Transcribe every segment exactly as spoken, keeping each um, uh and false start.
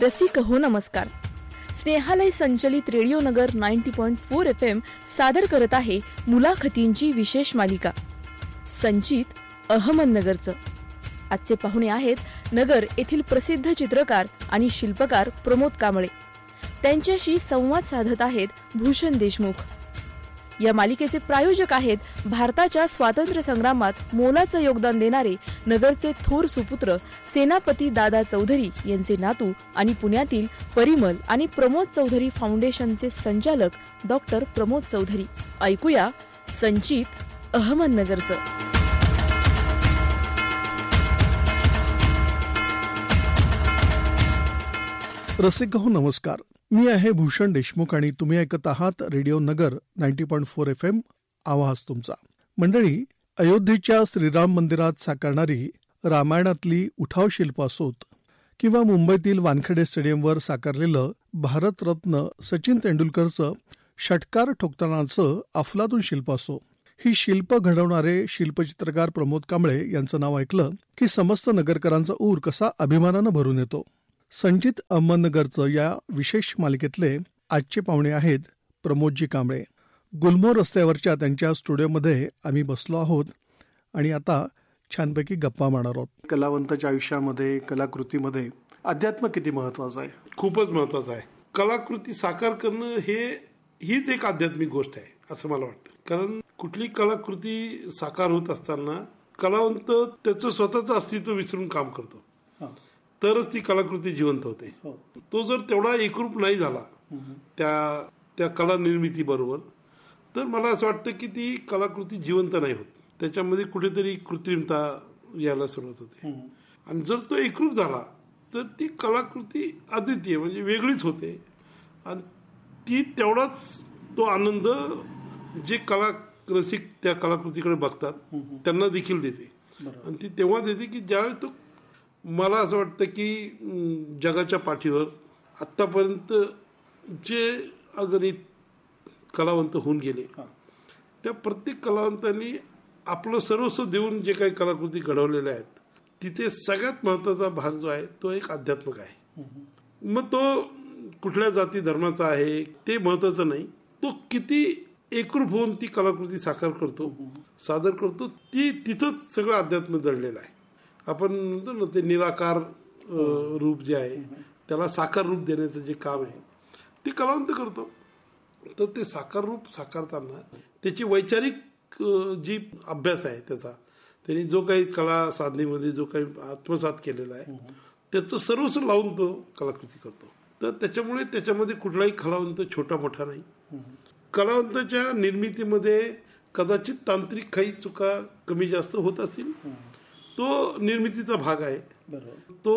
रसिक हो नमस्कार. स्नेहालय संचलित रेडिओ नगर नव्वद पॉइंट चार एफ एम सादर करत आहे मुलाखतींची विशेष मालिका संचित अहमदनगरचं. आजचे पाहुणे आहेत नगर येथील प्रसिद्ध चित्रकार आणि शिल्पकार प्रमोद कांबळे. त्यांच्याशी संवाद साधत आहेत भूषण देशमुख. या मालिकेचे प्रायोजक आहेत भारताच्या स्वातंत्र्य संग्रामात मोलाचं योगदान देणारे नगरचे थोर सुपुत्र सेनापती दादा चौधरी यांचे नातू आणि पुण्यातील परिमल आणि प्रमोद चौधरी फाउंडेशनचे संचालक डॉक्टर प्रमोद चौधरी. ऐकूया संचित अहमदनगरचं. रसिक हो नमस्कार. मी आहे भूषण देशमुख आणि तुम्ही ऐकत आहात रेडिओ नगर नव्वद पॉइंट चार एफ एम. आवाज तुमचा. मंडळी, अयोध्येच्या श्रीराम मंदिरात साकारणारी रामायणातली उठाव शिल्प असोत किंवा मुंबईतील वानखेडे स्टेडियमवर साकारलेलं भारतरत्न सचिन तेंडुलकरचं षटकार ठोकतानाचं अफलातून शिल्प असो, ही शिल्प घडवणारे शिल्पचित्रकार प्रमोद कांबळे यांचं नाव ऐकलं की समस्त नगरकरांचा ऊर कसा अभिमानानं भरून येतो. संचित अहमदनगरचं या विशेष मालिकेतले आजचे पाहुणे आहेत प्रमोदजी कांबळे. गुलमोहर रस्त्यावरच्या त्यांच्या स्टुडिओमध्ये आम्ही बसलो आहोत आणि आता छानपैकी गप्पा मारणार आहोत. कलावंताच्या आयुष्यामध्ये, कलाकृतीमध्ये अध्यात्म किती महत्वाचं आहे? खूपच महत्वाचं आहे. कलाकृती साकार करणं हे हीच एक आध्यात्मिक गोष्ट आहे असं मला वाटतं. कारण कुठली कलाकृती साकार होत असताना कलावंत त्याचं स्वतःचं अस्तित्व विसरून काम करतो, तरच ती कलाकृती जिवंत होते. तो जर तेवढा एकरूप नाही झाला त्या त्या कला निर्मिती बरोबर, तर मला असं वाटतं की ती कलाकृती जिवंत नाही होत. त्याच्यामध्ये कुठेतरी कृत्रिमता यायला सुरुवात होते. आणि जर तो एकरूप झाला तर ती कलाकृती अद्वितीय म्हणजे वेगळीच होते. आणि ती तेवढाच तो आनंद जे कला रसिक त्या कलाकृतीकडे बघतात त्यांना देखील देते. आणि ती तेव्हा देते की ज्यावेळी तो, मला असं वाटतं की जगाच्या पाठीवर आत्तापर्यंत जे अगणित कलावंत होऊन गेले त्या प्रत्येक कलावंतांनी आपलं सर्वस्व देऊन जे काही कलाकृती घडवलेल्या आहेत, तिथे सगळ्यात महत्त्वाचा भाग जो आहे तो एक आध्यात्मिक आहे. मग तो कुठल्या जाती धर्माचा आहे ते महत्त्वाचं नाही, तो किती एकरूप होऊन ती कलाकृती साकार करतो, सादर करतो, ती तिथंच सगळं अध्यात्म दडलेलं आहे. आपण म्हणतो ना ते निराकार रूप जे आहे त्याला साकार रूप देण्याचं जे काम आहे ते कलावंत करतो. तर ते साकार रूप साकारताना त्याची वैचारिक जी अभ्यास आहे त्याचा, त्यांनी जो काही कला साधनेमध्ये जो काही आत्मसात केलेला आहे त्याचं सर्वस्व लावून तो कलाकृती करतो. तर त्याच्यामुळे त्याच्यामध्ये कुठलाही कलावंत छोटा मोठा नाही. कलावंताच्या निर्मितीमध्ये कदाचित तांत्रिक काही चुका कमी जास्त होत असतील, तो निर्मितीचा भाग आहे. तो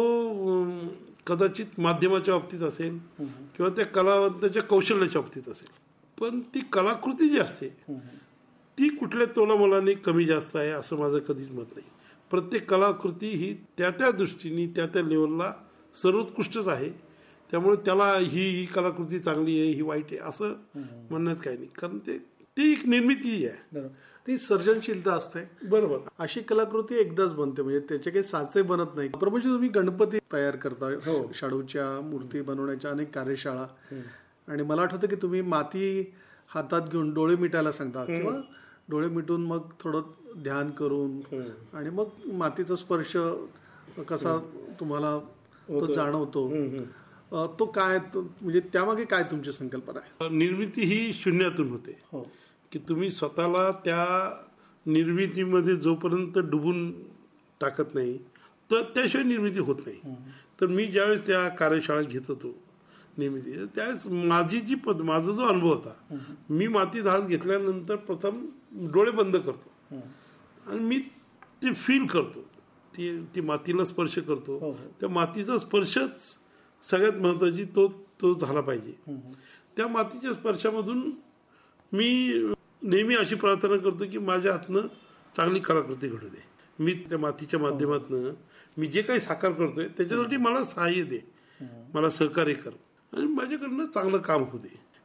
कदाचित माध्यमाच्या बाबतीत असेल किंवा त्या कलावंताच्या कौशल्याच्या बाबतीत असेल, पण ती कलाकृती जी असते ती कुठल्या तोलामोलाने कमी जास्त आहे असं माझं कधीच मत नाही. प्रत्येक कलाकृती ही त्या त्या दृष्टीने त्या त्या लेवलला सर्वोत्कृष्टच आहे. त्यामुळे त्याला ही ही कलाकृती चांगली आहे, ही वाईट आहे असं म्हणण्यात काही नाही. कारण ते ती एक निर्मिती आहे, ती सर्जनशीलता असते. बरोबर. अशी कलाकृती एकदाच बनते, म्हणजे त्याचे काही साचे बनत नाही. प्रभूजी, तुम्ही गणपती तयार करता, शाडूच्या मूर्ती बनवण्याच्या अनेक कार्यशाळा, आणि मला आठवतं की तुम्ही माती हातात घेऊन डोळे मिटायला सांगता किंवा डोळे मिटून मग थोडं ध्यान करून आणि मग मातीचा स्पर्श कसा तुम्हाला तो जाणवतो, तो काय, म्हणजे त्यामागे काय तुमची संकल्पना आहे? निर्मिती ही शून्यातून होते की तुम्ही स्वतःला त्या निर्मितीमध्ये जोपर्यंत डुबून टाकत नाही तर त्याशिवाय निर्मिती होत नाही. तर मी ज्यावेळेस त्या कार्यशाळा घेत होतो निर्मिती, त्यावेळेस माझी जी पद माझा जो अनुभव होता, मी मातीत हात घेतल्यानंतर प्रथम डोळे बंद करतो आणि मी ते फील करतो, ती ती मातीला स्पर्श करतो. त्या मातीचा स्पर्शच सगळ्यात महत्वाची तो तो झाला पाहिजे. त्या मातीच्या स्पर्शामधून मी नेहमी अशी प्रार्थना करतो की माझ्या हातनं चांगली कलाकृती घडू दे. मी त्या मातीच्या माध्यमातून मी जे काही साकार करतोय त्याच्यासाठी मला सहाय्य दे, मला सहकार्य कर आणि माझ्याकडनं चांगलं काम होऊ दे.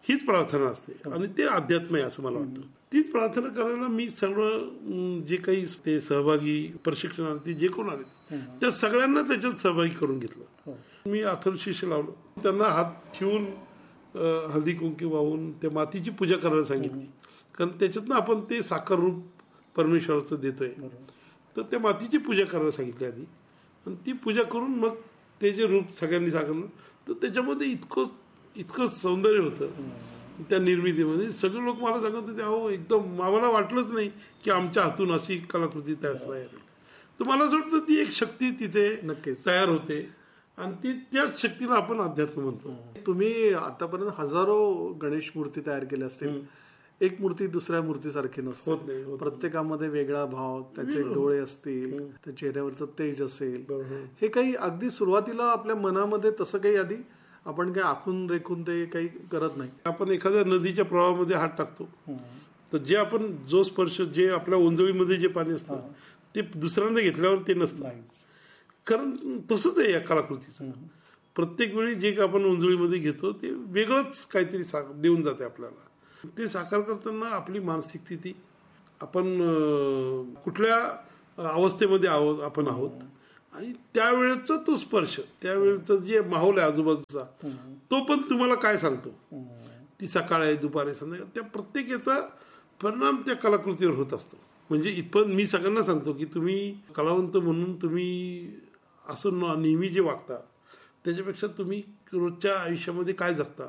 हीच प्रार्थना असते आणि ते अध्यात्म आहे असं मला वाटतं. तीच प्रार्थना करायला मी सर्व जे काही ते सहभागी प्रशिक्षणार्थी जे कोण आले त्या सगळ्यांना त्याच्यात सहभागी करून घेतलं. मी अथर्वशीष लावलं, त्यांना हात ठेवून हळदी कुंकू वाहून त्या मातीची पूजा करायला सांगितली, कारण त्याच्यातनं आपण ते साकार रूप परमेश्वराचं देतोय. तर त्या मातीची पूजा करायला सांगितली आधी, आणि ती पूजा करून मग ते जे रूप सगळ्यांनी साकारलं तर त्याच्यामध्ये इतकं इतकं सौंदर्य होतं त्या निर्मितीमध्ये. सगळे लोक मला सांगत होते, अहो एकदम आम्हाला वाटलंच नाही की आमच्या हातून अशी कलाकृती तयार होईल. तर मला असं वाटतं ती एक शक्ती तिथे नक्कीच तयार होते आणि ती त्याच शक्तीला आपण अध्यात्म म्हणतो. तुम्ही आतापर्यंत हजारो गणेश मूर्ती तयार केल्या असतील. एक मूर्ती दुसऱ्या मूर्तीसारखी नसते, प्रत्येकामध्ये वेगळा भाव, त्याचे डोळे असतील, त्या चेहऱ्यावरचं तेज असेल. हे काही अगदी सुरुवातीला आपल्या मनामध्ये तसं काही आधी आपण काही आखून रेखून ते काही करत नाही. आपण एखाद्या नदीच्या प्रवाहामध्ये हात टाकतो तर जे आपण जो स्पर्श जे आपल्या ओंजळीमध्ये जे पाणी असतं ते दुसऱ्यांदा घेतल्यावर ते नसतं, कारण तसंच आहे या कलाकृतीचं. प्रत्येक वेळी जे आपण ओंजळीमध्ये घेतो ते वेगळंच काहीतरी देऊन जाते आपल्याला. ते साकार करताना आपली मानसिक स्थिती, आपण कुठल्या अवस्थेमध्ये आहोत आपण आहोत आणि त्यावेळेचा तो स्पर्श, त्यावेळेचा जे माहोल आहे आजूबाजूचा तो पण तुम्हाला काय सांगतो. ती सकाळ आहे, दुपार आहे, संध्याकाळ, त्या प्रत्येक याचा परिणाम त्या कलाकृतीवर होत असतो. म्हणजे इथपर्यंत मी सगळ्यांना सांगतो की तुम्ही कलावंत म्हणून तुम्ही असं नेहमी जे वागता त्याच्यापेक्षा तुम्ही रोजच्या आयुष्यामध्ये काय जगता,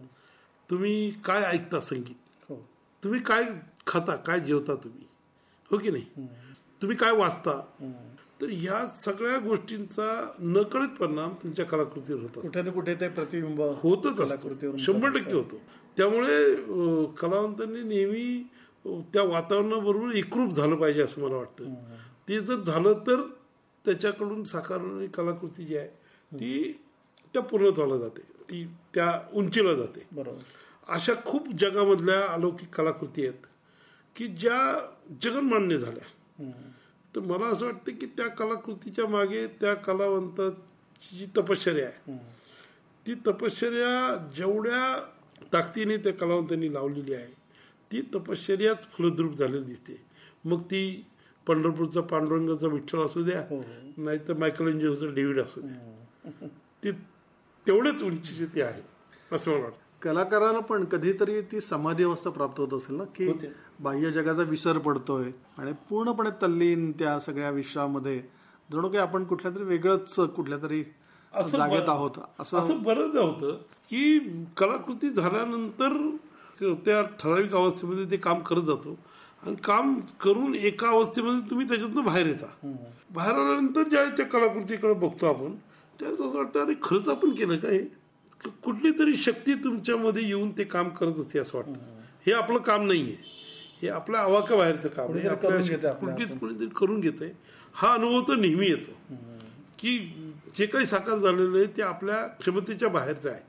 तुम्ही काय ऐकता संगीत, तुम्ही काय खाता, काय जेवता तुम्ही, हो की नाही, तुम्ही काय वाचता, तर या सगळ्या गोष्टींचा नकळत परिणाम तुमच्या कलाकृतीवर होत असतो. कुठे ना कुठे ते प्रतिबिंब होतच असतं, शंभर टक्के होतो. त्यामुळे कलावंतांनी नेहमी त्या वातावरणाबरोबर एकरूप झालं पाहिजे असं मला वाटतं. ते जर झालं तर त्याच्याकडून साकारणारी कलाकृती जी आहे ती त्या पूर्णत्वाला जाते, ती त्या उंचीला जाते. बरोबर. अशा खूप जगामधल्या अलौकिक कलाकृती आहेत की ज्या जगन्मान्य झाल्या. तर मला असं वाटतं की त्या कलाकृतीच्या मागे त्या कलावंताची जी तपश्चर्या आहे ती तपश्चर्या जेवढ्या ताकदीने त्या कलावंतांनी लावलेली आहे ती तपश्चर्याच फलद्रूप झालेली दिसते. मग ती पंढरपूरचा पांडुरंगाचा विठ्ठल असू द्या, नाहीतर मायकल एंजेलोचा डेव्हिड असू द्या, ती तेवढेच उंचीची ती आहे असं मला वाटतं. कलाकाराला पण कधीतरी ती समाधी अवस्था प्राप्त होत असेल ना, की बाह्य जगाचा विसर पडतोय आणि पूर्णपणे तल्लीन त्या सगळ्या विश्वामध्ये जणू काही आपण कुठल्या तरी वेगळंच कुठल्या तरी जागेत आहोत असं असं बरंच होतं की कलाकृती झाल्यानंतर त्या ठराविक अवस्थेमध्ये ते काम करत जातो आणि काम करून एका अवस्थेमध्ये तुम्ही त्याच्यातनं बाहेर येता. बाहेर आल्यानंतर ज्या त्या कलाकृतीकडे बघतो आपण त्याच असं वाटतं अरे खरंच आपण केलं का, हे कुठली तरी शक्ती तुमच्यामध्ये येऊन ते काम करत होते असं वाटतं. हे आपलं काम नाहीये, हे आपल्या आवाका बाहेरचं काम आहे, आपल्या कुठलीच करून घेतंय. हा अनुभव तर नेहमी येतो की जे काही साकार झालेलं आहे ते आपल्या क्षमतेच्या बाहेरचं आहे.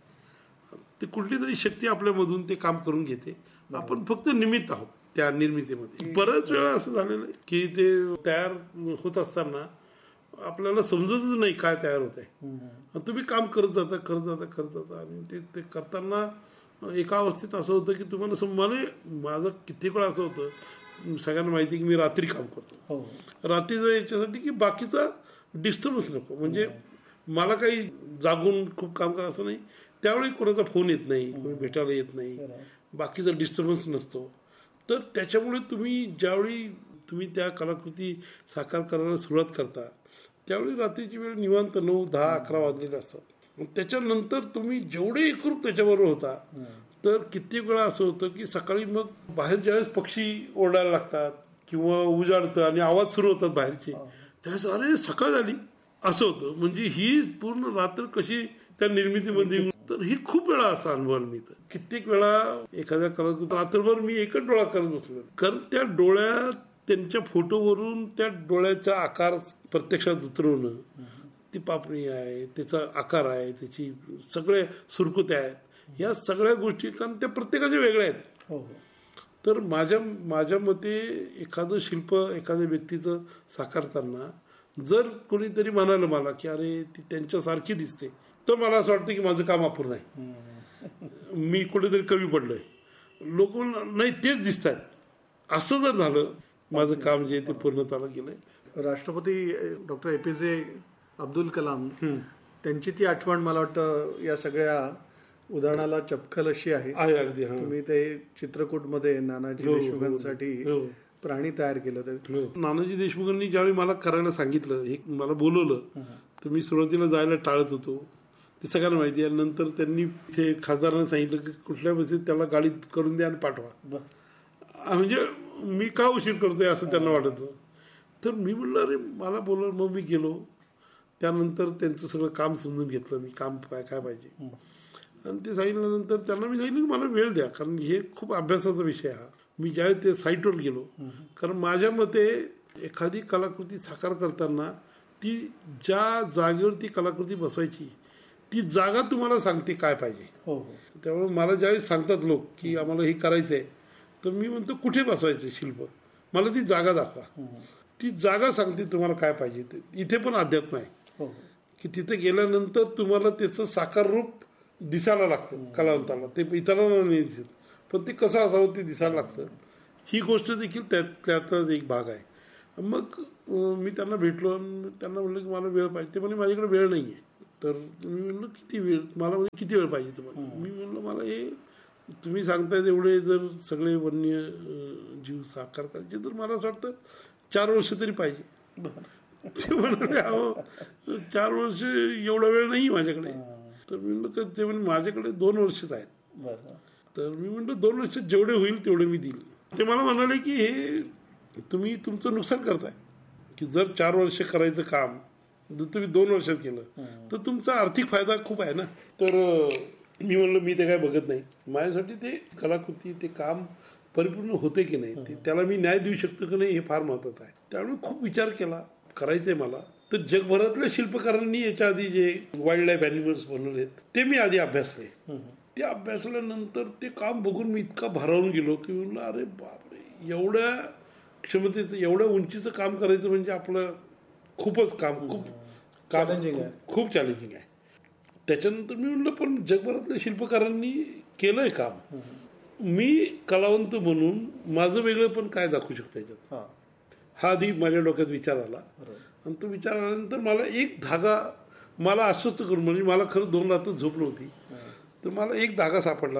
ते कुठली तरी शक्ती आपल्यामधून ते काम करून घेते, आपण फक्त निमित्त आहोत त्या निर्मितीमध्ये. बऱ्याच वेळा असं झालेलं आहे की ते तयार होत असताना आपल्याला समजतच नाही काय तयार होत आहे. तुम्ही काम करत जाता करत जाता करत जाता आणि ते ते करताना एका अवस्थेत असं होतं की तुम्हाला समजा माझं किती वेळा असं होतं, सगळ्यांना माहिती की मी रात्री काम करतो. रात्रीचं याच्यासाठी की बाकीचा डिस्टर्बन्स नको, म्हणजे मला काही जागून खूप काम करा असं नाही. त्यावेळी कोणाचा फोन येत नाही, कोणी भेटायला येत नाही, बाकीचा डिस्टर्बन्स नसतो. तर त्याच्यामुळे तुम्ही ज्यावेळी तुम्ही त्या कलाकृती साकार करायला सुरुवात करता त्यावेळी रात्रीची वेळ निवांत नऊ दहा अकरा वाजलेले असतात. त्याच्यानंतर तुम्ही जेवढे एकरूप त्याच्याबरोबर होता तर कित्येक वेळा असं होतं की सकाळी मग बाहेर ज्यावेळेस पक्षी ओरडायला लागतात किंवा उजाडतं आणि आवाज सुरू होतात बाहेरचे, त्यावेळेस अरे सकाळ झाली असं होतं. म्हणजे ही पूर्ण रात्र कशी त्या निर्मितीमध्ये, तर ही खूप वेळा असा अनुभव मी तर कित्येक वेळा एखाद्या कलाकृती रात्रभर मी एकच डोळा करत बसलो, कारण त्या डोळ्यात त्यांच्या फोटोवरून त्या डोळ्याचा आकार प्रत्यक्षात उतरवणं, ती पापणी आहे, त्याचा आकार आहे, त्याची सगळे सुरकुत्या आहेत, या सगळ्या गोष्टी कारण त्या प्रत्येकाच्या वेगळ्या आहेत. तर माझ्या माझ्या मते एखादं शिल्प एखाद्या व्यक्तीचं साकारताना जर कोणीतरी म्हणालं मला की अरे ती त्यांच्यासारखी दिसते तर मला असं वाटतं की माझं काम अपूर्ण आहे. मी कुठेतरी कमी पडलोय, लोक नाही तेच दिसतात, असं जर झालं माझं काम जे ते पूर्णत्वाला गेलंय. राष्ट्रपती डॉक्टर ए पी जे अब्दुल कलाम त्यांची ती आठवण मला वाटतं या सगळ्या उदाहरणाला चपखल अशी आहे. अगदी तुम्ही ते चित्रकूटमध्ये नानाजी देशमुखांसाठी प्राणी तयार केलं होतं. नानाजी देशमुखांनी ज्यावेळी मला करायला सांगितलं, हे मला बोलवलं, तर मी सुरुवातीला जायला टाळत होतो, ते सगळ्यांना माहिती आहे. नंतर त्यांनी ते खासदारांना सांगितलं की कुठल्या बसीत त्याला गाडीत करून द्या आणि पाठवा, म्हणजे मी का उशीर करतोय असं त्यांना वाटत होतं. तर मी म्हणलं अरे मला बोलवलं. मग मी गेलो, त्यानंतर त्यांचं सगळं काम समजून घेतलं, मी काम काय काय पाहिजे, आणि ते सांगितल्यानंतर त्यांना मी सांगितलं की मला वेळ द्या, कारण हे खूप अभ्यासाचा विषय हा. मी ज्यावेळी ते साईटवर गेलो, कारण माझ्या मते एखादी कलाकृती साकार करताना ती ज्या जागेवर ती कलाकृती बसवायची ती जागा तुम्हाला सांगते काय पाहिजे. त्यामुळे मला ज्यावेळी सांगतात लोक की आम्हाला हे करायचं आहे, तर मी म्हणतो कुठे बसवायचं शिल्प, मला ती जागा दाखवा. ती जागा सांगते तुम्हाला काय पाहिजे. ते इथे पण अध्यात्म आहे की तिथे गेल्यानंतर तुम्हाला त्याचं साकार रूप दिसायला लागतं कलावंताला, ते इतरांना नाही दिसत, पण ते कसं असावं ते दिसायला लागतं. ही गोष्ट देखील त्यात त्यातच एक भाग आहे. मग मी त्यांना भेटलो, त्यांना म्हणलं की मला वेळ पाहिजे. ते म्हणजे माझ्याकडे वेळ नाही आहे. तर मी म्हणलं किती वेळ, मला म्हणजे किती वेळ पाहिजे तुम्हाला. मी म्हणलं मला हे तुम्ही सांगताय एवढे जर सगळे वन्य जीव साकार करायचे तर मला असं वाटतं चार वर्ष तरी पाहिजे. ते म्हणाले अहो चार वर्ष एवढा वेळ नाही माझ्याकडे. तर मी म्हणलं ते म्हणजे माझ्याकडे दोन वर्षच आहेत. तर मी म्हणलं दोन वर्ष जेवढे होईल तेवढे मी देईल. ते मला म्हणाले की हे तुम्ही तुमचं नुकसान करताय, की जर चार वर्ष करायचं काम जर तुम्ही दोन वर्षात केलं तर तुमचा आर्थिक फायदा खूप आहे ना. तर मी म्हणलं मी ते काय बघत नाही, माझ्यासाठी ते कलाकृती ते काम परिपूर्ण होते की नाही, ते त्याला मी न्याय देऊ शकतो की नाही हे फार महत्वाचं आहे. त्यामुळे खूप विचार केला, करायचंय मला. तर जगभरातल्या शिल्पकारांनी याच्या आधी जे वाईल्ड लाईफ अॅनिमल्स बनवलेत ते मी आधी अभ्यासले. ते अभ्यासल्यानंतर ते काम बघून मी इतका भारावून गेलो की म्हणलं अरे बापरे, एवढ्या क्षमतेचं एवढ्या उंचीचं काम करायचं म्हणजे आपलं खूपच काम खूप काम खूप चॅलेंजिंग आहे. त्याच्यानंतर मी म्हणलं पण जगभरातल्या शिल्पकारांनी केलंय काम, मी कलावंत म्हणून माझं वेगळं पण काय दाखवू शकतो याच्यात, हा आधी माझ्या डोक्यात विचार आला. आणि तो विचार आल्यानंतर मला एक धागा मला आश्वस्त करून, म्हणजे मला खरं दोन रात्र झोप नव्हती, तर मला एक धागा सापडला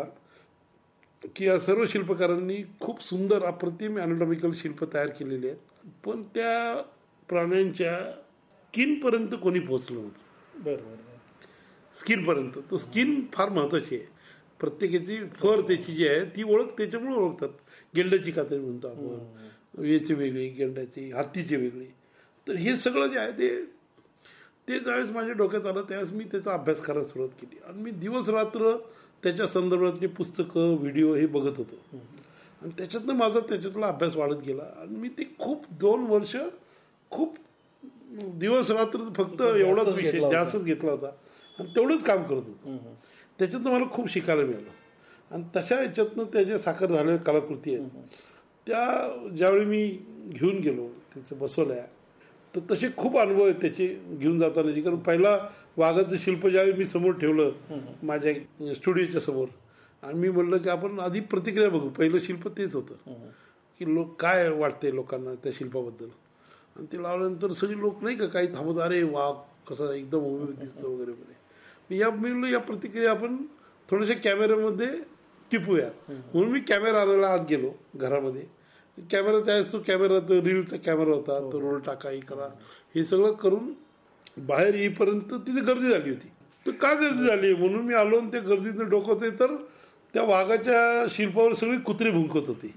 की या सर्व शिल्पकारांनी खूप सुंदर अप्रतिम अॅनाटॉमिकल शिल्प तयार केलेले आहेत, पण त्या प्राण्यांच्या स्किनपर्यंत कोणी पोहोचलं नव्हतं. बरोबर, स्किनपर्यंत. तो स्किन फार महत्वाची आहे. प्रत्येकाची फर त्याची जी आहे ती ओळख त्याच्यामुळे ओळखतात. गेंड्याची कातडी म्हणतो आपण, याची वेगळी, गेंड्याची, हत्तीची वेगळी. तर हे सगळं जे आहे ते ते ज्यावेळेस माझ्या डोक्यात आलं त्यावेळेस मी त्याचा अभ्यास करायला सुरुवात केली. आणि मी दिवस रात्र त्याच्या संदर्भातली पुस्तकं व्हिडिओ हे बघत होतो. आणि त्याच्यातनं माझा त्याच्यातला अभ्यास वाढत गेला. आणि मी ते खूप दोन वर्ष खूप दिवस रात्र फक्त एवढाच विषय जास्तच घेतला होता आणि तेवढंच काम करत होतो. त्याच्यातनं मला खूप शिकायला मिळालं. आणि तशा याच्यातनं त्याच्या साकार झालेल्या कलाकृती आहेत त्या ज्यावेळी मी घेऊन गेलो त्याचं बसवल्या, तर तसे खूप अनुभव आहेत त्याचे घेऊन जाताना. कारण पहिला वाघाचं शिल्प ज्यावेळी मी समोर ठेवलं माझ्या स्टुडिओच्या समोर, आणि मी म्हणलं की आपण आधी प्रतिक्रिया बघू. पहिलं शिल्प तेच होतं की लोक काय वाटते लोकांना त्या शिल्पाबद्दल. आणि ते लावल्यानंतर सगळे लोक नाही का काही थांबत, अरे वाघ कसा एकदम उभे दिसतं वगैरे वगैरे. या मी म्हणलं या प्रतिक्रिया आपण थोड्याशा कॅमेऱ्यामध्ये टिपूया. म्हणून मी कॅमेरा आणायला आत गेलो घरामध्ये. कॅमेरा त्यावेळेस तो कॅमेरा तो रीलचा कॅमेरा होता, तो रोल टाका हे करा हे सगळं करून बाहेर येईपर्यंत तिथे गर्दी झाली होती. तर का गर्दी झाली म्हणून मी आलो आणि त्या गर्दीतून डोकवते तर त्या वाघाच्या शिल्पावर सगळी कुत्री भुंकत होती.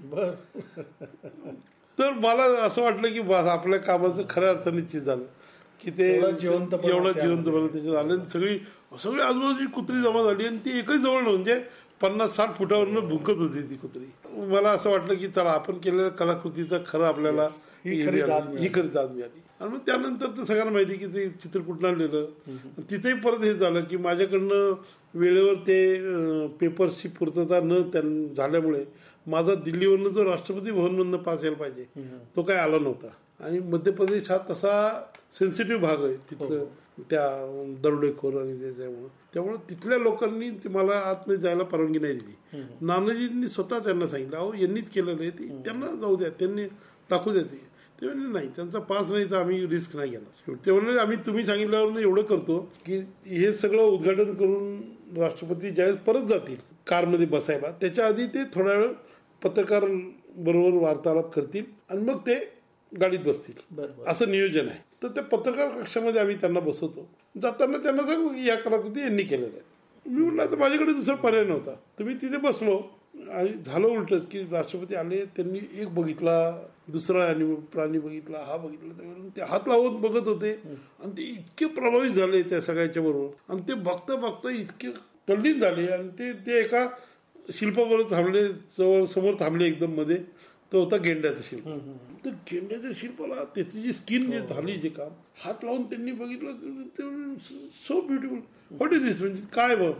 तर मला असं वाटलं की बस आपल्या कामाचं खऱ्या अर्थाने निश्चित झालं की ते जिवंत एवढं जिवंतपणा त्याच्यात आलं. सगळी सगळी आजूबाजूची कुत्री जमा झाली आणि ती एकच जवळ म्हणजे पन्नास साठ फुटावरनं भुंकत होती ती कुत्री. मला असं वाटलं की चला आपण केलेल्या कलाकृतीचा खरं आपल्याला ही खरी दाद मिळाली. आणि मग त्यानंतर तर सगळ्यांना माहिती की ते चित्रकूट आणलेलं. तिथेही परत हे झालं की माझ्याकडनं वेळेवर ते पेपर्सची पूर्तता न झाल्यामुळे माझा दिल्लीवरनं जो राष्ट्रपती भवनमधनं पास यायला पाहिजे तो काय आला नव्हता. आणि मध्य प्रदेश हा तसा सेन्सिटिव्ह भाग आहे, तिथलं त्या दरोडेखोर आणि त्याच्यामुळं. त्यामुळे तिथल्या लोकांनी मला आतमध्ये जायला परवानगी नाही दिली. नानाजींनी स्वतः त्यांना सांगितलं, अहो यांनीच केलेलं आहे, ते त्यांना जाऊ द्या, त्यांनी दाखवू द्या. ते ते म्हणले नाही, त्यांचा पास नाही तर आम्ही रिस्क नाही घेणार. ते म्हणले आम्ही तुम्ही सांगितल्यावर एवढं करतो की हे सगळं उद्घाटन करून राष्ट्रपती ज्यावेळेस परत जातील कारमध्ये बसायला, त्याच्या आधी ते थोडा वेळ पत्रकार बरोबर वार्तालाप करतील आणि मग ते गाडीत बसतील, असं नियोजन आहे. तर त्या पत्रकार कक्षामध्ये आम्ही त्यांना बसवतो. जाताना त्यांना सांगू की या कलाकृती यांनी केलेल्या आहेत. मी म्हटलं तर माझ्याकडे दुसरा पर्याय नव्हता. तुम्ही तिथे बसलो आणि झालं उलटच की राष्ट्रपती आले, त्यांनी एक बघितला, दुसरा प्राणी बघितला, हा बघितला, ते हात लावून बघत होते आणि ते इतके प्रभावित झाले त्या सगळ्याच्या बरोबर. आणि ते बघता बघता इतके तल्लीन झाले आणि ते ते एका शिल्पाबरोबर थांबले, जवळ समोर थांबले एकदम मध्ये. तो होता गेंड्याचं शिल्प. तर गेंड्याच्या शिल्पाला त्याची जी स्किन जे झाली, जे काम हात लावून त्यांनी बघितलं, सो ब्युटिफुल, व्हॉट इज दिस, म्हणजे काय बघ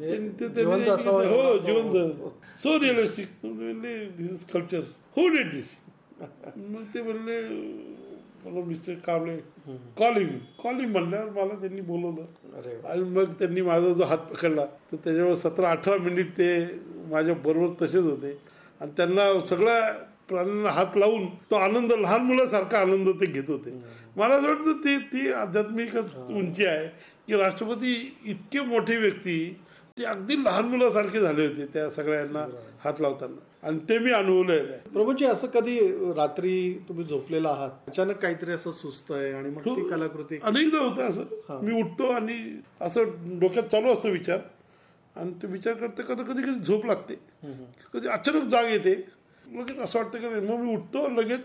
हो जिवंत, so realistic, this sculpture, who did दिस. मग ते म्हणले मला मिस्टर कांबळे कॉलिंग कॉलिंग म्हणल्यावर मला त्यांनी बोलवलं आणि मग त्यांनी माझा जो हात पकडला तर त्याच्यावर सतरा अठरा मिनिट ते माझ्या बरोबर तसेच होते आणि त्यांना सगळ्या प्राण्यांना हात लावून तो आनंद, लहान मुलासारखा आनंद ते घेत होते. मला असं वाटतं ते ती आध्यात्मिकच उंची आहे की राष्ट्रपती इतके मोठे व्यक्ती ते अगदी लहान मुलासारखे झाले होते त्या सगळ्यांना हात लावताना, आणि ते मी अनुभवलेलं आहे. प्रभूजी, असं कधी रात्री तुम्ही झोपलेला आहात, अचानक काहीतरी असं सुस्त आहे आणि मग ती कलाकृती? अनेकदा होतं असं. मी उठतो आणि असं डोक्यात चालू असतो विचार, आणि ते विचार करते कधी कधी कधी झोप लागते, कधी अचानक जाग येते, लगेच असं वाटतं की मग मी उठतो लगेच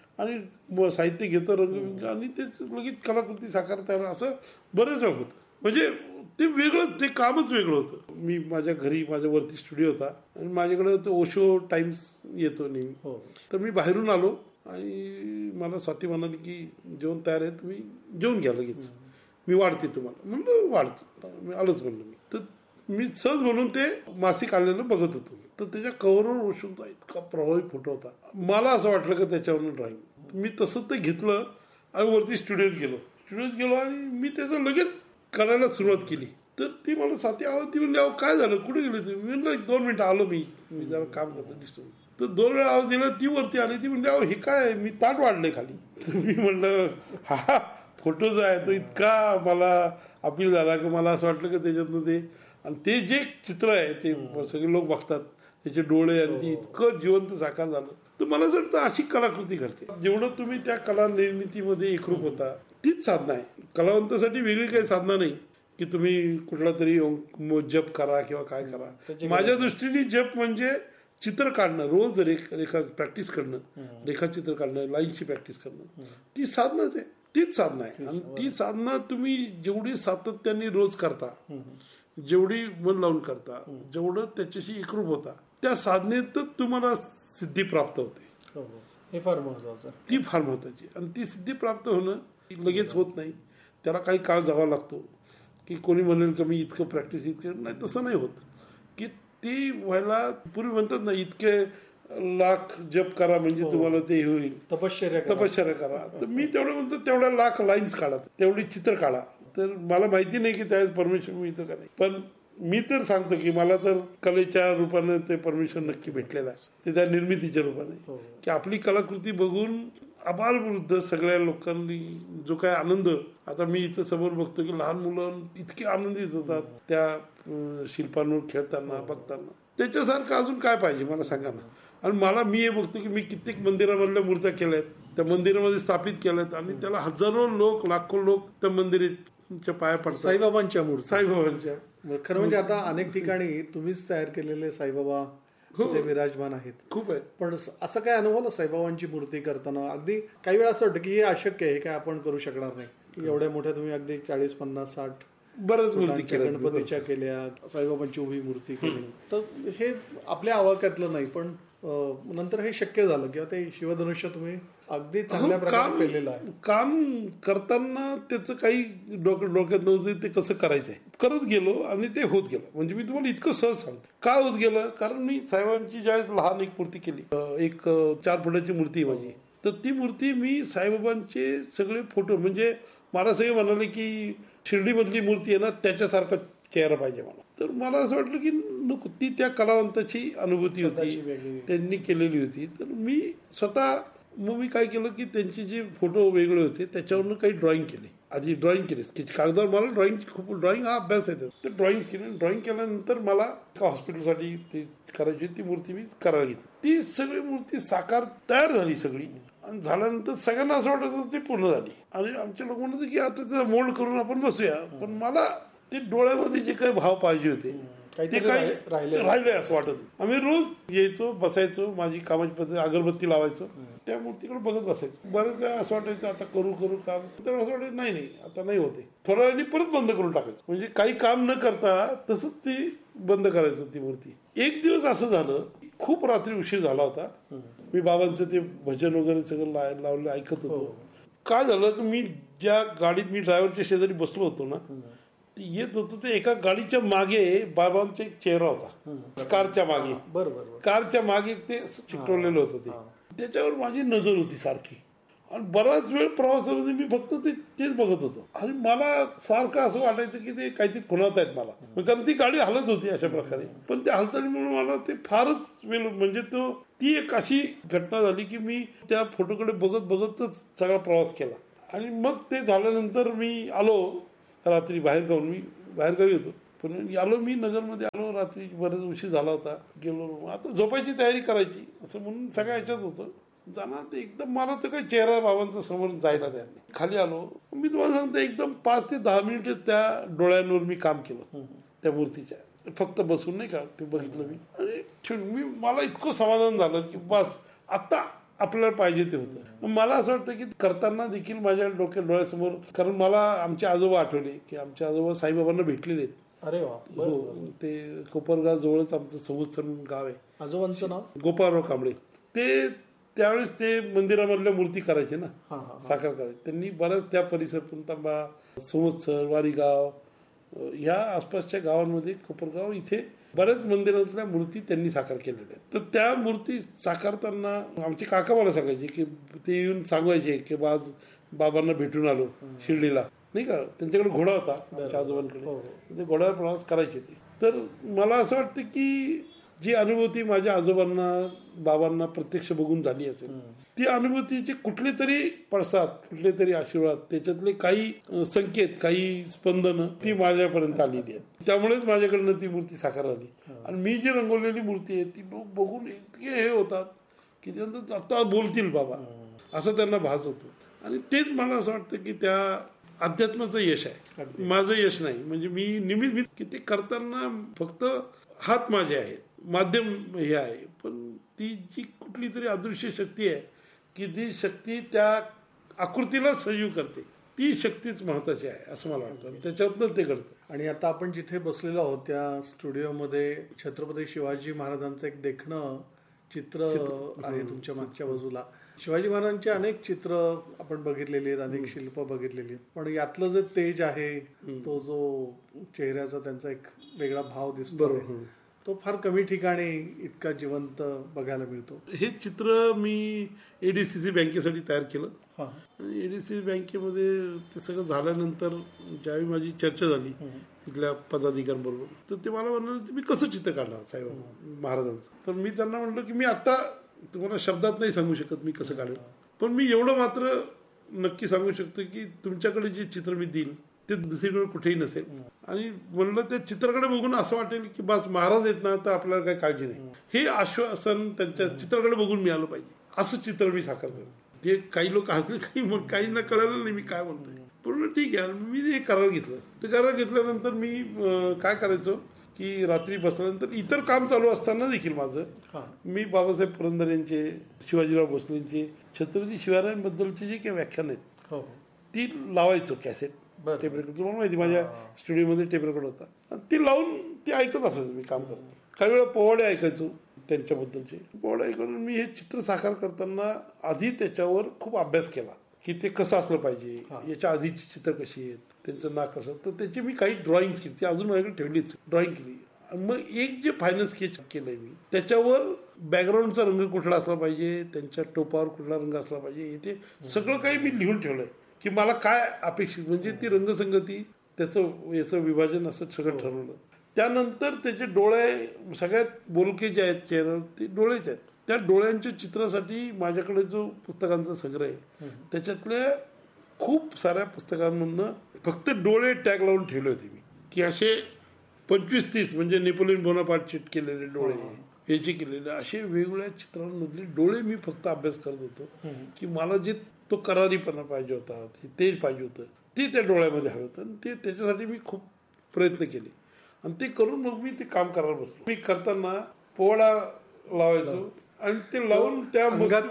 आणि साहित्य घेतो, रंग, आणि ते लगेच कलाकृती साकारता असं बरेच वेळ होतं. म्हणजे ते वेगळं, ते कामच वेगळं होतं. मी माझ्या घरी, माझ्या वरती स्टुडिओ होता आणि माझ्याकडे तो ओशो टाइम्स येतो नेहमी. तर मी बाहेरून आलो आणि मला स्वाती म्हणाली की जेवण तयार आहे, तुम्ही जेवून घ्या लगेच, मी वाढते तुम्हाला. म्हणलं वाढतो, मी आलोच म्हणलं. मी तर मी सहज म्हणून ते मासिक आलेलं बघत होतो. तर त्याच्या कव्हरवर ओशोचा इतका प्रभावी फोटो होता, मला असं वाटलं की त्याच्यावरून ड्रॉइंग. मी तसं ते घेतलं आणि वरती स्टुडिओत गेलो स्टुडिओत गेलो आणि मी त्याचं लगेच करायला सुरुवात केली. तर ती मला साथी आवाज, ती म्हणली अहो काय झालं, कुठे गेली तुम्ही? मी म्हणलं एक दोन मिनिटं आलो, मी मी जरा काम करतो दिसतो. तर दोन वेळा आवाज दिला, ती वरती आली, ती म्हणली अहो हे काय, मी ताट वाढले खाली. तर मी म्हणलं हा फोटो जो आहे तो इतका मला अपील झाला की मला असं वाटलं की त्याच्यातनं ते, आणि ते जे चित्र आहे ते सगळे लोक बघतात, त्याचे डोळे, आणि ते इतकं जिवंत साकार झालं. तर मला असं वाटतं अशी कलाकृती घडते. जेवढं तुम्ही त्या कला निर्मितीमध्ये एकरूप होता तीच साधना आहे. कलावंतासाठी वेगळी काही साधना नाही की तुम्ही कुठला तरी जप करा किंवा काय करा. माझ्या दृष्टीने जप म्हणजे चित्र काढणं, रोज रेखा रेखा प्रॅक्टिस करणं, रेखाचित्र काढणं, लाईनची प्रॅक्टिस करणं, ती साधनाच आहे, तीच साधना आहे. आणि ती साधना तुम्ही जेवढी सातत्याने रोज करता, जेवढी मन लावून करता, जेवढं त्याच्याशी एकरूप होता, त्या साधनेतच तुम्हाला सिद्धी प्राप्त होते. हे फार महत्वाचं, ती फार महत्वाची. आणि ती सिद्धी प्राप्त होणं लगेच होत नाही, त्याला काही काळ जावा लागतो. की कोणी म्हणेल की मी इतकं प्रॅक्टिस इतकं नाही, तसं नाही होत. की ती व्हायला पूर्वी म्हणतात ना, इतके लाख जप करा म्हणजे तुम्हाला ते होईल, तपश्चर्या तपश्चर्या करा. तर मी तेवढं म्हणतो तेवढ्या लाख लाईन्स काढा, तेवढी चित्र काढा. तर मला माहिती नाही की त्यावेळेस परमिशन मिळतं का नाही, पण मी तर सांगतो की मला तर कलेच्या रूपाने ते परमिशन नक्की भेटलेलं आहे, ते त्या निर्मितीच्या रूपाने. की आपली कलाकृती बघून आबालवृद्ध सगळ्या लोकांनी जो काय आनंद, आता मी इथं समोर बघतो की लहान मुलं इतके आनंदित होतात त्या शिल्पांवर खेळताना, बघताना. त्याच्यासारखं अजून काय पाहिजे मला सांगा ना. आणि मला मी हे बघतो की मी कित्येक मंदिरामधल्या मूर्त्या केल्यात, त्या मंदिरामध्ये स्थापित केल्यात, आणि त्याला हजारो लोक, लाखो लोक त्या मंदिराच्या पाया पडतात. साईबाबांच्या मूर्ती, साईबाबांच्या. खरं म्हणजे आता अनेक ठिकाणी तुम्हीच तयार केलेले साईबाबा ते विराजमान आहेत, खूप आहेत. पण असं काय अनुभवलं साईबाबांची मूर्ती करताना? अगदी काही वेळा असं वाटतं की हे अशक्य आहे, काय आपण करू शकणार नाही. एवढ्या मोठ्या तुम्ही अगदी चाळीस पन्नास साठ बऱ्याच मूर्ती केल्या, गणपतीच्या केल्या, साईबाबांची उभी मूर्ती केली. तर हे आपल्या आवाक्यातलं नाही, पण नंतर हे शक्य झालं किंवा ते शिवधनुष्य तुम्ही अगदी चांगल्या प्रकारे केलेलं आहे. काम करताना त्याचं काही डोक्यात नव्हतं ते कसं करायचंय, करत गेलो आणि ते होत गेलं. म्हणजे मी तुम्हाला इतकं सहज सांगतो का होत गेलं, कारण मी साईबाबांची ज्यावेळेस लहान एक मूर्ती केली, एक चार फुटाची मूर्ती माझी, तर ती मूर्ती मी साईबाबांचे सगळे फोटो, म्हणजे मला सगळे म्हणाले की शिर्डीमधली मूर्ती आहे ना त्याच्यासारखा चेहरा पाहिजे मला. तर मला असं वाटलं की नको, ती त्या कलावंताची अनुभूती होती, त्यांनी केलेली होती. तर मी स्वतः मग मी काय केलं की त्यांचे जे फोटो वेगळे होते त्याच्यावरनं काही ड्रॉइंग केले. आधी ड्रॉइंग केली स्केच कागदावर. मला ड्रॉइंगची खूप ड्रॉइंग हा अभ्यास आहे. तर ड्रॉइंग केली. ड्रॉइंग केल्यानंतर मला एका हॉस्पिटलसाठी ती करायची ती मूर्ती मी करायला घेतली. ती सगळी मूर्ती साकार तयार झाली सगळी. आणि झाल्यानंतर सगळ्यांना असं वाटत होतं ती पूर्ण झाली. आणि आमचे लोक म्हणत की आता त्याचा मोल्ड करून आपण बसूया. पण मला ते डोळ्यामध्ये जे काही भाव पाहिजे होते ते काही राहिले असं वाटत. आम्ही रोज यायचो, बसायचो, माझी कामाची पद्धत, अगरबत्ती लावायचो, त्या मूर्तीकडे बघत बसायचो. बरेच वेळा असं वाटायचं आता करू करू काम, तर असं वाटायचं नाही नाही आता नाही होते. थोड्या वेळाने परत बंद करून टाकायचं. म्हणजे काही काम न करता तसंच ती बंद करायचं ती मूर्ती. एक दिवस असं झालं, खूप रात्री उशीर झाला होता. मी बाबांचं ते भजन वगैरे सगळं लावलं ऐकत होतो. काय झालं की मी ज्या गाडीत मी ड्रायव्हरच्या शेजारी बसलो होतो ना, येत होतं ते एका गाडीच्या मागे बाबांचा एक चेहरा होता. कारच्या मागे बरोबर कारच्या मागे ते चिकटवलेलं होतं. ते त्याच्यावर माझी नजर होती सारखी. आणि बराच वेळ प्रवासामध्ये मी फक्त ते तेच बघत होतो. आणि मला सारखं असं वाटायचं की ते काहीतरी खुणावत आहेत मला, कारण ती गाडी हलत होती अशा प्रकारे. पण त्या हालचालीमुळे मला ते फारच वेळ, म्हणजे तो ती एक अशी घटना झाली की मी त्या फोटोकडे बघत बघतच सगळा प्रवास केला. आणि मग ते झाल्यानंतर मी आलो रात्री बाहेर गाऊन. मी बाहेर गावी होतो पण आलो मी नगरमध्ये आलो रात्री. बरेच उशीर झाला होता. गेलो आता झोपायची तयारी करायची असं म्हणून सगळ्या ह्याच्यात होतं जाणार. ते एकदम मला तर काही चेहरा बाबांचा समोर जायला तयार नाही. खाली आलो. मी तुम्हाला सांगतो एकदम पाच ते दहा मिनिटच त्या डोळ्यांवर मी काम केलं त्या मूर्तीच्या. फक्त बसून नाही का ते बघितलं मी. आणि मी मला इतकं समाधान झालं की बस आता आपल्याला पाहिजे ते होतं. मला असं वाटतं की करताना देखील माझ्या डोक्या डोळ्यासमोर, कारण मला आमचे आजोबा आठवले की आमचे आजोबा साईबाबांना भेटलेले आहेत. अरे वा. हो, ते कोपरगाव जवळच आमचं संवत्सर गाव आहे. आजोबांचं नाव गोपाळराव कांबळे. ते त्यावेळेस ते मंदिरामधल्या मूर्ती करायचे ना, साकार करायचे. त्यांनी बऱ्याच त्या परिसर पुंतांबा, संवत्सर, वारीगाव ह्या आसपासच्या गावांमध्ये, कोपरगाव इथे बऱ्याच मंदिरातल्या मूर्ती त्यांनी साकार केलेल्या आहेत. तर त्या मूर्ती साकारताना आमचे काका मला सांगायचे की ते येऊन सांगायचे की आज बाबांना भेटून आलो शिर्डीला, नाही का. त्यांच्याकडे घोडा होता आमच्या आजोबांकडे, ते घोड्यावर प्रवास करायचे ते. तर मला असं वाटतं की जी अनुभूती माझ्या आजोबांना बाबांना प्रत्यक्ष बघून झाली असेल, ती अनुभूतीचे कुठले तरी पडसाद, कुठले तरी आशीर्वाद, त्याच्यातले काही संकेत, काही स्पंदन ती माझ्यापर्यंत आलेली आहेत. त्यामुळेच माझ्याकडनं ती मूर्ती साकार झाली. आणि मी जी रंगवलेली मूर्ती आहे ती लोक बघून इतके हे होतात की त्यांचं आता बोलतील बाबा असं त्यांना भास होतो. आणि तेच मला असं वाटतं की त्या अध्यात्माचं यश आहे, माझं यश नाही. म्हणजे मी निमित्त की ते करताना फक्त हात माझे आहेत, माध्यम हे आहे, पण ती जी कुठली तरी अदृश्य शक्ती आहे की जी शक्ती त्या आकृतीला सजीव करते, ती शक्तीच महत्वाची आहे असं मला वाटतं. त्याच्यातनं ते घडतं. आणि आता आपण जिथे बसलेलो आहोत त्या स्टुडिओमध्ये छत्रपती शिवाजी महाराजांचं एक देखणं चित्र आहे तुमच्या मागच्या बाजूला. शिवाजी महाराजांचे अनेक चित्र आपण बघितलेली आहेत, अनेक शिल्प बघितलेली आहेत, पण यातलं जे तेज आहे, तो जो चेहऱ्याचा त्यांचा एक वेगळा भाव दिसतो, तो फार कमी ठिकाणी इतका जिवंत बघायला मिळतो. हे चित्र मी एडीसीसी बँकेसाठी तयार केलं. एडीसीसी बँकेमध्ये ते सगळं झाल्यानंतर ज्यावेळी माझी चर्चा झाली तिथल्या पदाधिकाऱ्यांबरोबर, तर ते मला म्हणाले मी कसं चित्र काढणार साहेब महाराजांचं. तर मी त्यांना म्हटलं की मी आता तुम्हाला शब्दात नाही सांगू शकत मी कसं काढेल, पण मी एवढं मात्र नक्की सांगू शकतो की तुमच्याकडे जे चित्र मी देईल ते दुसरीकडे कुठेही नसेल. आणि म्हणलं त्या चित्राकडे बघून असं वाटेल की बस महाराज येत ना तर आपल्याला काही काळजी नाही, हे आश्वासन त्यांच्या चित्राकडे बघून मिळालं पाहिजे, असं चित्र मी साकार करतो. ते काही लोक हसले, काही काहींना कळलं नाही मी काय म्हणतोय. पूर्ण ठीक आहे. मी हे करार घेतलं. ते करार घेतल्यानंतर मी काय करायचो की रात्री बसल्यानंतर इतर काम चालू असताना देखील माझं मी बाबासाहेब पुरंदरे यांचे, शिवाजीराव भोसलेंचे, छत्रपती शिवरायांबद्दलचे जे काही व्याख्यान आहेत ती लावायचो कॅसेट, टेप रेकॉर्ड. तुम्हाला माहिती माझ्या स्टुडिओमध्ये टेप रेकॉर्ड होता, ती लावून ते ऐकत असायचं मी काम करतो. काही वेळा पोवाडे ऐकायचो त्यांच्याबद्दलचे. पोवाडे ऐकून मी हे चित्र साकार करताना आधी त्याच्यावर खूप अभ्यास केला की ते कसं असलं पाहिजे, याच्या आधीची चित्र कशी आहेत, त्यांचं नाक कसं. तर त्याची मी काही ड्रॉइंग केली, ती अजून माझ्याकडे ठेवलीच, ड्रॉइंग केली. मग एक जे फायनल स्केच केलंय मी, त्याच्यावर बॅकग्राऊंडचा रंग कुठला असला पाहिजे, त्यांच्या टोपावर कुठला रंग असला पाहिजे, ते सगळं काही मी लिहून ठेवलंय की मला काय अपेक्षित, म्हणजे ती रंगसंगती त्याचं याचं विभाजन असं सगळं ठरवलं. त्यानंतर त्याचे डोळे सगळ्यात बोलके जे आहेत चेहऱ्यावर ते डोळेच आहेत. त्या डोळ्यांच्या चित्रासाठी माझ्याकडे जो पुस्तकांचा संग्रह आहे त्याच्यातल्या खूप साऱ्या पुस्तकांमधनं फक्त डोळे टॅग लावून ठेवले होते मी, की असे पंचवीस तीस म्हणजे नेपोलियन बोनापार्ट केलेले डोळे, याचे केलेले असे वेगवेगळ्या चित्रांमधले डोळे मी फक्त अभ्यास करत होतो, की मला जे तो करारीपणा पाहिजे होता, ते पाहिजे होतं, ते त्या डोळ्यामध्ये हवं होतं. आणि ते त्याच्यासाठी मी खूप प्रयत्न केले आणि ते करून मग मी ते काम करायला बसलो. मी करताना पोवाडा लावायचो आणि ते लावून त्या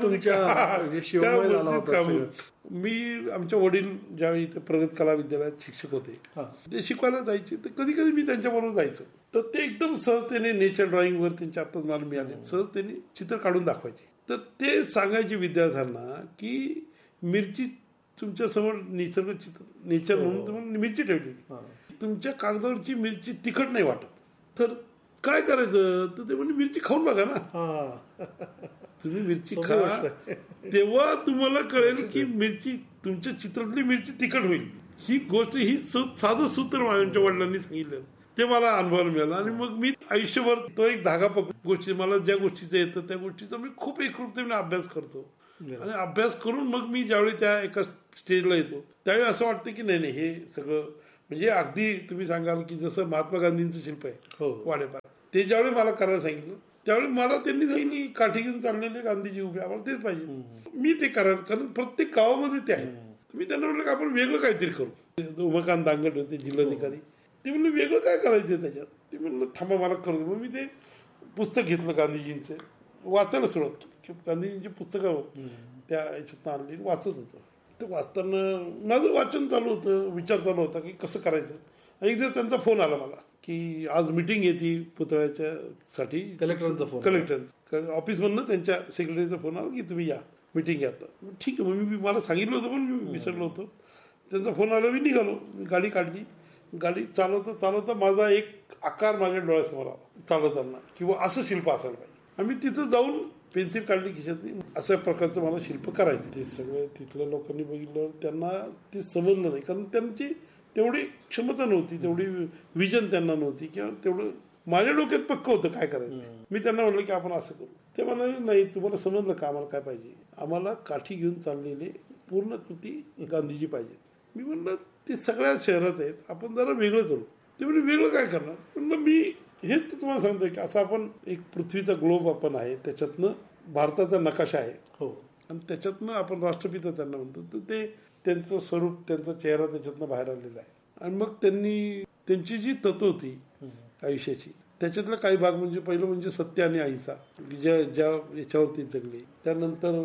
मी आमच्या वडील ज्यावेळी इथे प्रगत कला विद्यालयात शिक्षक होते ते शिकवायला जायचे, तर कधी कधी मी त्यांच्याबरोबर जायचो. तर ते एकदम सहजतेने नेचर ड्रॉइंगवर त्यांच्या आत्ताच मला मिळाले सहजतेने चित्र काढून दाखवायचे. तर ते सांगायचे विद्यार्थ्यांना की मिरची तुमच्या समोर निसर्ग चित्र नेचर म्हणून तुम्हाला मिरची ठेवली, तुमच्या कागदावरची मिरची तिखट नाही वाटत, तर काय करायचं, तर ते म्हणजे मिरची खाऊन बघा ना, तुम्ही मिरची खा तेव्हा तुम्हाला कळेल की मिरची तुमच्या चित्रातली मिरची तिखट होईल. ही गोष्ट ही साधं सूत्र माझ्या वडिलांनी सांगितलं, ते मला अनुभवायला मिळालं. आणि मग मी आयुष्यभर तो एक धागा पकडून गोष्टी मला ज्या गोष्टीचं येतं त्या गोष्टीचा मी खूप एकरूपतेने अभ्यास करतो. आणि अभ्यास करून मग मी ज्यावेळी त्या एका स्टेजला येतो त्यावेळी असं वाटतं की नाही नाही हे सगळं म्हणजे अगदी तुम्ही सांगाल की जसं महात्मा गांधींचं शिल्प आहे वाडेपार, ते ज्यावेळी मला करायला सांगितलं त्यावेळी मला त्यांनी सांगितलं काठी घेऊन चाललेले गांधीजी उभे, आम्हाला तेच पाहिजे, मी ते करायला, कारण प्रत्येक गावामध्ये ते आहे. मी त्यांना म्हटलं की आपण वेगळं काहीतरी करू. उमाकांत दांगट होते जिल्हाधिकारी, ते म्हणलं वेगळं काय करायचं त्याच्यात, ते म्हणलं थांबा मला करू दे. मग मी ते पुस्तक घेतलं गांधीजींचं, वाचायला सुरुवात केली. गांधीजींची पुस्तकं त्या याच्यात आणली, वाचत होतं. ते वाचताना माझं वाचन चालू होतं, विचार चालू होता की कसं करायचं. एक दिवस त्यांचा फोन आला मला की आज मिटिंग येते पुतळ्याच्या साठी, कलेक्टरांचा फोन, कलेक्टर ऑफिसमधनं त्यांच्या सेक्रेटरीचा फोन आला की तुम्ही या मिटिंग घ्या. आता ठीक आहे, मग मी मला सांगितलं होतं पण मी विसरलो होतो. त्यांचा फोन आला, मी निघालो, मी गाडी काढली, गाडी चालवता चालवता माझा एक आकार माझ्या डोळ्यासमोर आला चालवताना, किंवा असं शिल्प असायला पाहिजे. आम्ही तिथं जाऊन पेन्सिल काढली खिशातली, अशा प्रकारचं मला शिल्प करायचं. ते सगळं तिथल्या लोकांनी बघितलं, त्यांना ते समजलं नाही, कारण त्यांची तेवढी क्षमता नव्हती, तेवढी विजन त्यांना नव्हती, किंवा तेवढं माझ्या डोक्यात पक्क होतं काय करायचं. मी त्यांना म्हटलं की आपण असं करू. ते म्हणाले नाही तुम्हाला समजलं का आम्हाला काय पाहिजे, आम्हाला काठी घेऊन चाललेले पूर्ण कृती गांधीजी पाहिजेत. मी म्हणलं ते सगळ्या शहरात आहेत, आपण जरा वेगळं करू. ते म्हणजे वेगळं काय करणार, म्हणलं मी हेच तर तुम्हाला सांगतोय की असं आपण एक पृथ्वीचा ग्लोब आपण आहे, त्याच्यातनं भारताचा नकाशा आहे हो, आणि त्याच्यातनं आपण राष्ट्रपिता त्यांना म्हणतो, तर ते त्यांचं स्वरूप त्यांचा चेहरा त्याच्यातनं बाहेर आलेला आहे. आणि मग त्यांनी त्यांची जी तत्व होती आयुष्याची त्याच्यातला काही भाग म्हणजे पहिलं म्हणजे सत्य आणि अहिंसा, ज्या ज्या याच्यावरती जगले. त्यानंतर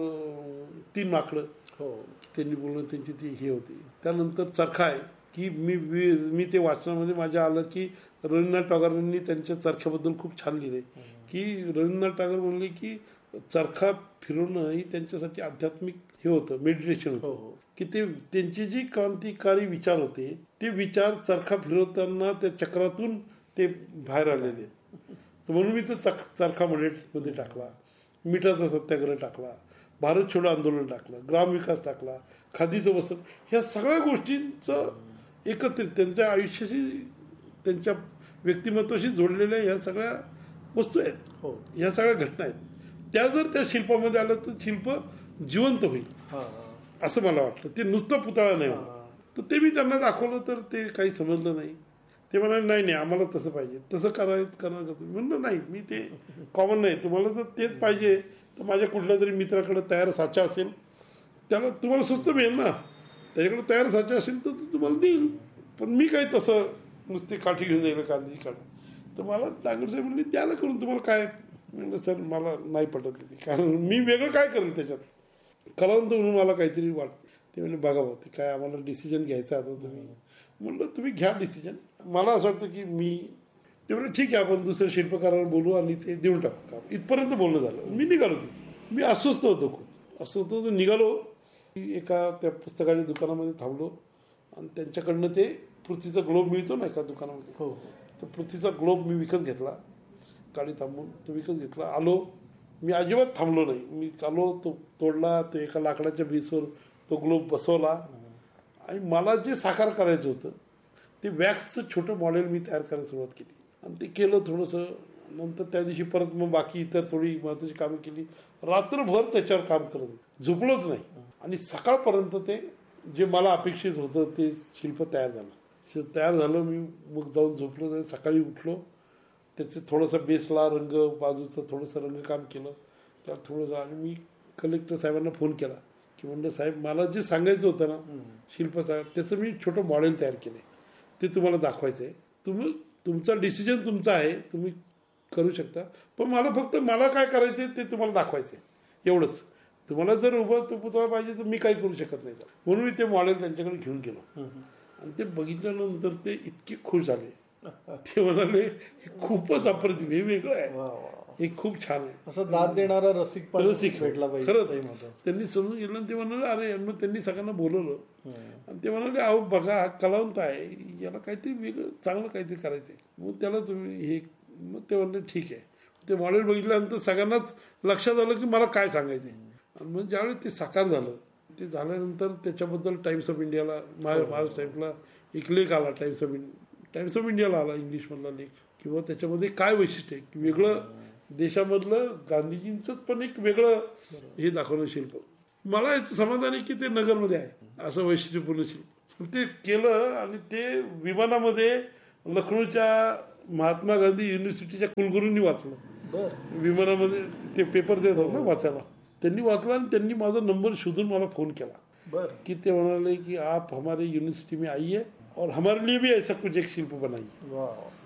तीन माकडं हो त्यांनी बोलणं त्यांची ती हे होती. त्यानंतर चरखा आहे की मी मी ते वाचनामध्ये माझ्या आलं की रवींद्रनाथ टागोरांनी त्यांच्या चरख्याबद्दल खूप छान लिहिले की रवींद्रनाथ टागोर म्हणले की चरखा फिरवणं ही त्यांच्यासाठी आध्यात्मिक हे होतं, मेडिटेशन होतं. की ते त्यांचे जे क्रांतिकारी विचार होते ते विचार चरखा फिरवताना त्या चक्रातून ते बाहेर आलेले. म्हणून मी तो चरखा मध्ये टाकला, मिठाचा सत्याग्रह टाकला, भारत छोडो आंदोलन टाकलं, ग्रामविकास टाकला, खादीचं वस्त्र, ह्या सगळ्या गोष्टींचं एकत्रित त्यांच्या आयुष्याशी त्यांच्या व्यक्तिमत्वाशी जोडलेल्या ह्या सगळ्या वस्तू आहेत हो, ह्या सगळ्या घटना आहेत. त्या जर त्या शिल्पामध्ये आलं तर शिल्प जिवंत होईल असं मला वाटलं. ते नुसतं पुतळा नाही होतं. तर ते मी त्यांना दाखवलं तर ते काही समजलं नाही. ते म्हणाले नाही नाही आम्हाला तसं पाहिजे, तसं करायचं करणार का तुम्ही. म्हणलं नाही मी ते कॉमन नाही, तुम्हाला जर तेच पाहिजे तर माझ्या कुठल्या तरी मित्राकडे तयार साचा असेल त्याला तुम्हाला स्वस्त मिळेल ना, त्याच्याकडे तयार साचा असेल तर तुम्हाला देईल. पण मी काही तसं नुसते काठी घेऊन जाईल कांदी काढून. तर मला चांगलं म्हणली द्यायला करून तुम्हाला काय. म्हणलं सर मला नाही पटत ते, कारण मी वेगळं काय करेल त्याच्यात, कलावंत म्हणून मला काहीतरी वाट. ते म्हणजे बघा भाऊ ते काय आम्हाला डिसिजन घ्यायचा आता तुम्ही. म्हणलं तुम्ही घ्या डिसिजन. मला असं वाटतं की मी ते म्हणजे ठीक आहे आपण दुसऱ्या शिल्पकारावर बोलू आणि ते देऊन टाकू काम. इथपर्यंत बोलणं झालं. मी निघालो तिथे. मी अस्वस्थ होतो खूप अस्वस्थ होतो. निघालो एका त्या पुस्तकाच्या दुकानामध्ये थांबलो आणि त्यांच्याकडनं ते पृथ्वीचा ग्लोब मिळतो ना एका दुकानामध्ये हो, तर पृथ्वीचा ग्लोब मी विकत घेतला. गाडी थांबून तो विकत घेतला. आलो मी अजिबात थांबलो नाही. मी आलो तो तोडला, तो एका लाकडाच्या बेसवर तो ग्लोब बसवला आणि मला जे साकार करायचं होतं ते वॅक्सचं छोटं मॉडेल मी तयार करायला सुरुवात केली आणि ते केलं थोडंसं. नंतर त्या दिवशी परत मग बाकी इतर थोडी महत्वाची कामं केली. रात्रभर त्याच्यावर काम करत होते, झोपलोच नाही. आणि सकाळपर्यंत ते जे मला अपेक्षित होतं ते शिल्प तयार झालं. तयार झालं मी मग जाऊन झोपलो. सकाळी उठलो, त्याचं थोडंसं बेसला रंग, बाजूचं थोडंसं रंगकाम केलं त्याला थोडंसं. आणि मी कलेक्टर साहेबांना फोन केला की म्हणलं साहेब मला जे सांगायचं होतं ना शिल्पाचं, त्याचं मी छोटं मॉडेल तयार केलं, ते तुम्हाला दाखवायचं आहे. तुम्ही तुमचा डिसिजन तुमचा आहे, तुम्ही करू शकता, पण मला फक्त मला काय करायचं आहे ते तुम्हाला दाखवायचं आहे एवढंच. तुम्हाला जर उभं तू पुतळा पाहिजे तर मी काही करू शकत नाही. म्हणून मी ते मॉडेल त्यांच्याकडे घेऊन गेलो आणि ते बघितल्यानंतर ते इतके खुश झाले. ते म्हणाले हे खूपच अप्रतिम, हे वेगळं आहे, हे खूप छान आहे. असं दाद देणारा रसिक रसिक भेटला पाहिजे. खरंच त्यांनी समजून गेलं आणि ते म्हणाले अरे. मग त्यांनी सगळ्यांना बोलवलं आणि ते म्हणाले अहो बघा हा कलावंत आहे, याला काहीतरी वेगळं चांगलं काहीतरी करायचंय, मग त्याला तुम्ही हे. मग ते म्हणले ठीक आहे. ते मॉडेल बघितल्यानंतर सगळ्यांनाच लक्षात आलं की मला काय सांगायचंय. आणि मग ज्यावेळी ते साकार झालं, ते झाल्यानंतर त्याच्याबद्दल टाइम्स ऑफ इंडियाला, महाराष्ट्र टाइम्सला एक लेख आला, times of India times of इंडियाला आला इंग्लिशमधला लेख, किंवा त्याच्यामध्ये काय वैशिष्ट्य आहे की वेगळं देशामधलं गांधीजींचंच पण एक वेगळं हे दाखवलं शिल्प. मला याचं समाधान आहे की ते नगरमध्ये आहे असं वैशिष्ट्यपूर्ण शिल्प. ते केलं आणि ते विमानामध्ये लखनौच्या महात्मा गांधी युनिव्हर्सिटीच्या कुलगुरूंनी वाचलं. विमानामध्ये ते पेपर देतात ना वाचायला, त्यांनी वाचला आणि त्यांनी माझा नंबर शोधून मला फोन केला की ते म्हणाले की आप हमारे यूनिवर्सिटी में आइए और हमारे लिए भी ऐसा कुछ एक शिल्प बनाइए.